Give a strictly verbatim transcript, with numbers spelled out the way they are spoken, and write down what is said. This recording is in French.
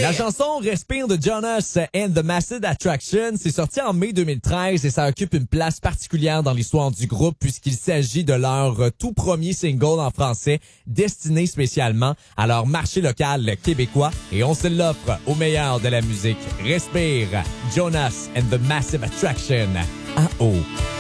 La chanson Respire de Jonas and the Massive Attraction, c'est sorti en mai deux mille treize et ça occupe une place particulière dans l'histoire du groupe puisqu'il s'agit de leur tout premier single en français destiné spécialement à leur marché local québécois et on se l'offre au meilleur de la musique. Respire, Jonas and the Massive Attraction. Ah oh.